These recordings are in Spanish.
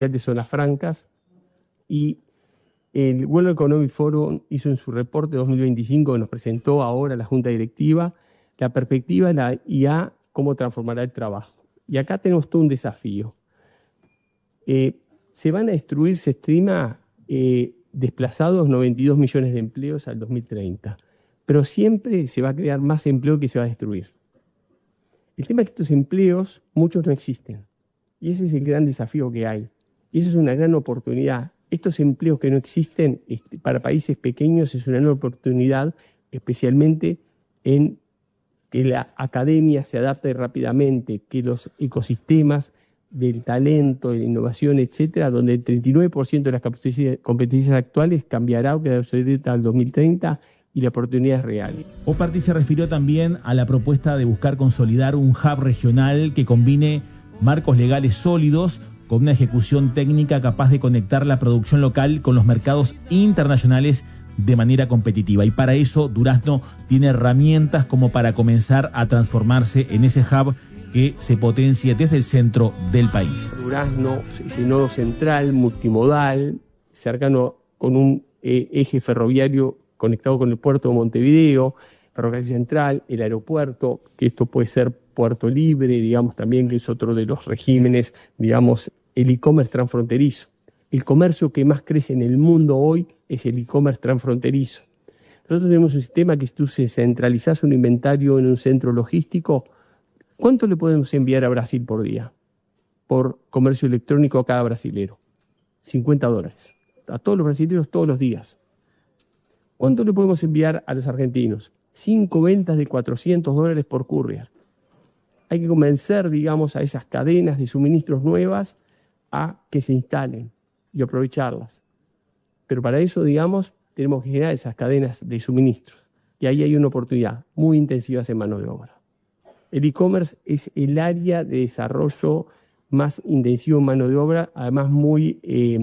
de zonas francas, y el World Economic Forum hizo en su reporte 2025, que nos presentó ahora la Junta Directiva, la perspectiva de la IA, cómo transformará el trabajo. Y acá tenemos todo un desafío. Se van a destruir, se estima, desplazados 92 millones de empleos al 2030, pero siempre se va a crear más empleo que se va a destruir. El tema es que estos empleos, muchos no existen, y ese es el gran desafío que hay, y eso es una gran oportunidad. Estos empleos que no existen para países pequeños es una gran oportunidad, especialmente en que la academia se adapte rápidamente, que los ecosistemas del talento, de la innovación, etcétera, donde el 39% de las competencias actuales cambiará o quedará obsoleta al 2030 y la oportunidad es real. Oparty se refirió también a la propuesta de buscar consolidar un hub regional que combine marcos legales sólidos con una ejecución técnica capaz de conectar la producción local con los mercados internacionales de manera competitiva. Y para eso Durazno tiene herramientas como para comenzar a transformarse en ese hub que se potencie desde el centro del país. Durazno es el nodo central, multimodal, cercano con un eje ferroviario conectado con el puerto de Montevideo, ferrocarril central, el aeropuerto, que esto puede ser puerto libre, digamos también que es otro de los regímenes, digamos, el e-commerce transfronterizo. El comercio que más crece en el mundo hoy es el e-commerce transfronterizo. Nosotros tenemos un sistema que si tú centralizás un inventario en un centro logístico, ¿cuánto le podemos enviar a Brasil por día? Por comercio electrónico a cada brasilero. $50. A todos los brasileños todos los días. ¿Cuánto le podemos enviar a los argentinos? 5 ventas de $400 por courier. Hay que convencer, digamos, a esas cadenas de suministros nuevas a que se instalen y aprovecharlas. Pero para eso, digamos, tenemos que generar esas cadenas de suministros. Y ahí hay una oportunidad muy intensiva en mano de obra. El e-commerce es el área de desarrollo más intensivo en mano de obra, además muy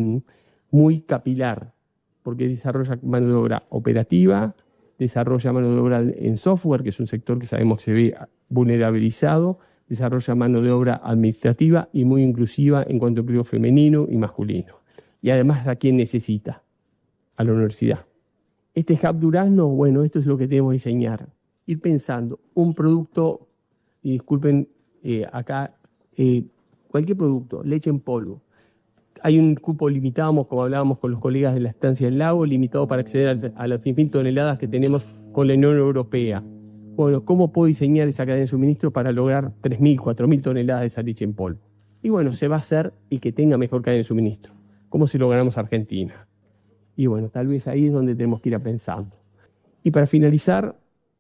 capilar, porque desarrolla mano de obra operativa, desarrolla mano de obra en software, que es un sector que sabemos que se ve vulnerabilizado, desarrolla mano de obra administrativa y muy inclusiva en cuanto a empleo femenino y masculino. Y además, ¿a quién necesita? A la universidad. Este Hub Durazno, bueno, esto es lo que debemos diseñar. Ir pensando un producto, y disculpen acá, cualquier producto, leche en polvo. Hay un cupo limitado, como hablábamos con los colegas de la estancia del lago, limitado para acceder a las 100.000 toneladas que tenemos con la Unión Europea. Bueno, ¿cómo puedo diseñar esa cadena de suministro para lograr 3.000, 4.000 toneladas de esa leche en polvo? Y bueno, se va a hacer y que tenga mejor cadena de suministro. ¿Cómo se lo ganamos a Argentina? Y bueno, tal vez ahí es donde tenemos que ir a pensando. Y para finalizar,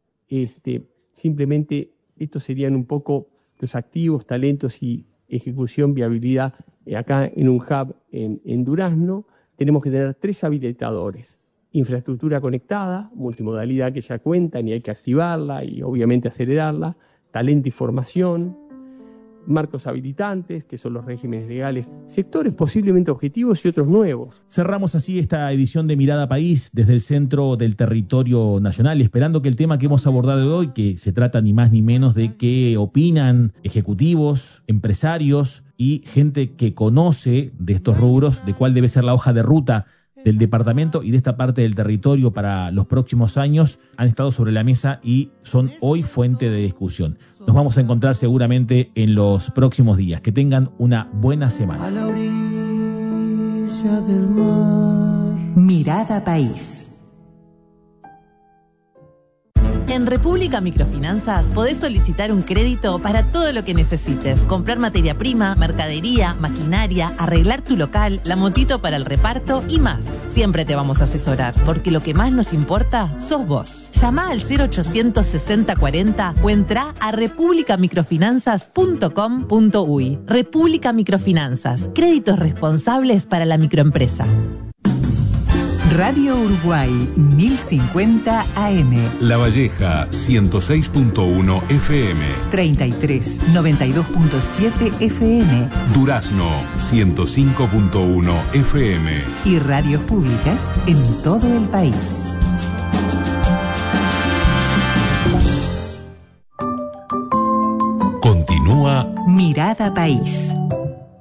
simplemente estos serían un poco los activos, talentos y ejecución, viabilidad. Acá en un hub en Durazno tenemos que tener 3 habilitadores. Infraestructura conectada, multimodalidad que ya cuentan y hay que activarla y obviamente acelerarla, talento y formación, marcos habilitantes, que son los regímenes legales, sectores posiblemente objetivos y otros nuevos. Cerramos así esta edición de Mirada País desde el centro del territorio nacional, esperando que el tema que hemos abordado hoy, que se trata ni más ni menos de qué opinan ejecutivos, empresarios y gente que conoce de estos rubros, de cuál debe ser la hoja de ruta del departamento y de esta parte del territorio para los próximos años, han estado sobre la mesa y son hoy fuente de discusión. Nos vamos a encontrar seguramente en los próximos días. Que tengan una buena semana. A la orilla del mar. Mirada País. En República Microfinanzas podés solicitar un crédito para todo lo que necesites. Comprar materia prima, mercadería, maquinaria, arreglar tu local, la motito para el reparto y más. Siempre te vamos a asesorar, porque lo que más nos importa sos vos. Llama al 0800 60 40 o entra a republicamicrofinanzas.com.uy. República Microfinanzas. Créditos responsables para la microempresa. Radio Uruguay 1050 AM. La Valleja 106.1 FM. 33 92.7 FM. Durazno 105.1 FM. Y radios públicas en todo el país. Continúa Mirada País.